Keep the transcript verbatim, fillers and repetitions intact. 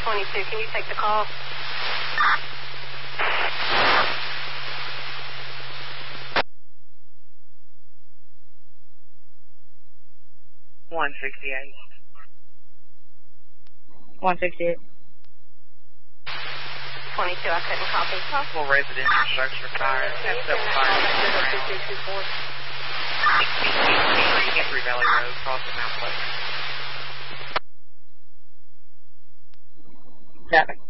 twenty-two, can you take the call? one sixty-eight. one sixty-eight. twenty-two, I couldn't copy. Possible residential structure fire. Have several fires around. Henry Valley Road, crossing Mount Pleasant. Traffic.